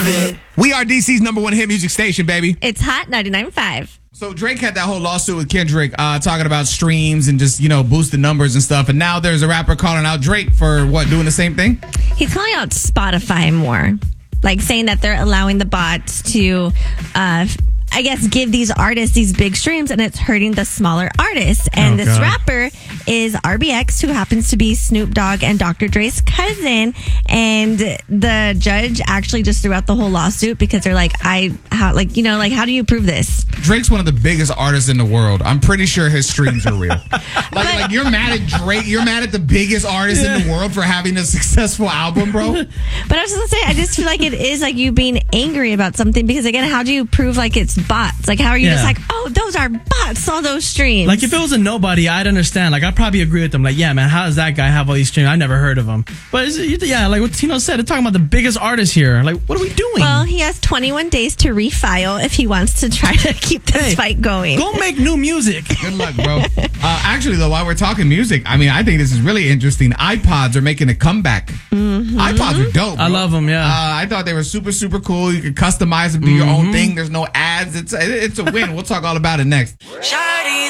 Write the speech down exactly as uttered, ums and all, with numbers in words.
of it. We are D C's number one hit music station, baby. It's Hot ninety-nine point five. So Drake had that whole lawsuit with Kendrick uh, talking about streams and just, you know, boosting numbers and stuff. And now there's a rapper calling out Drake for, what, doing the same thing? He's calling out Spotify more. Like saying that they're allowing the bots to, uh, I guess, give these artists these big streams and it's hurting the smaller artists. And Oh, this God. rapper is R B X, who happens to be Snoop Dogg and Doctor Dre's cousin. And the judge actually just threw out the whole lawsuit because they're like, I, how, like, you know, like, how do you prove this? Drake's one of the biggest artists in the world. I'm pretty sure his streams are real. like, like, you're mad at Drake. You're mad at the biggest artist in the world for having a successful album, bro. But I was just gonna say, I just feel like it is like you being angry about something because, again, how do you prove like it's bots? Like, how are you Yeah. just like, oh, those are bots, all those streams? Like, if it was a nobody, I'd understand. Like, I'd probably agree with them. Like, yeah, man, how does that guy have all these streams? I never heard of him. But, it's, yeah, like what Tino said, they're talking about the biggest artist here. Like, what are we doing? Well, he has twenty-one days to refile if he wants to try to keep this Hey, fight going. Go make new music. Good luck, bro. Uh, actually, though, while we're talking music, I mean, I think this is really interesting. iPods are making a comeback. Mm-hmm. iPods are dope, bro. I love them, yeah. Uh, I thought they were super, super cool. You can customize them, do your own thing. There's no ads. It's it's a win. We'll talk all about it next. Shawty's